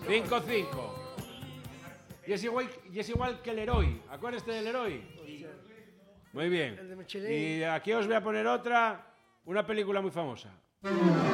5-5. Y es igual que el héroe. Acuérdate del héroe. Muy bien. El de Michelin. Y aquí os voy a poner otra, una película muy famosa.